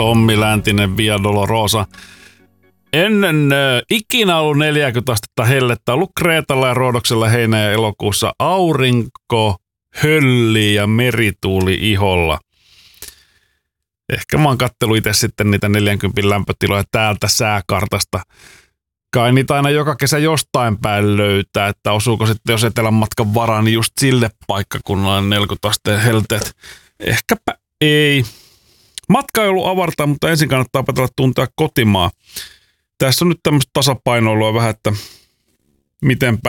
Tommi Läntinen, Via Dolorosa. Ennen ikinä ollut 40 astetta hellettä, ollut Kreetalla ja Roodoksella heinä- ja elokuussa aurinko, hölli ja merituuli iholla. Ehkä mä oon kattellut itse sitten niitä 40 lämpötiloja täältä sääkartasta. Kai niitä aina joka kesä jostain päin löytää, että osuuko sitten jos etelän matkan varaan, niin just sille paikkakunnalle 40 asteen helteet. Ehkäpä ei. Matka ei ollut avartaa, mutta ensin kannattaa opetella tuntea kotimaa. Tässä on nyt tämmöistä tasapainoilua vähän, että miten